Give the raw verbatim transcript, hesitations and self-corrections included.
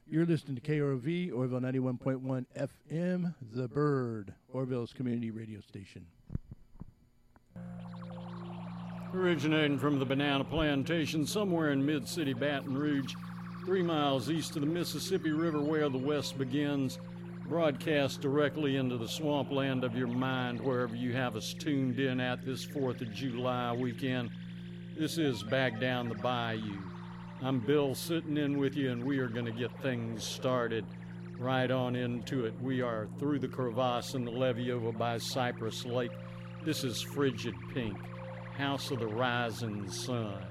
You're listening to K R O V, Orville ninety-one point one F M, The Bird, Orville's community radio station. Originating from the Banana Plantation somewhere in mid-city Baton Rouge, three miles east of the Mississippi River where the West begins, broadcast directly into the swampland of your mind wherever you have us tuned in at this fourth of July weekend. This is Back Down the Bayou. I'm Bill sitting in with you, and we are going to get things started right on into it. We are through the crevasse in the levee over by Cypress Lake. This is Frigid Pink, House of the Rising Sun.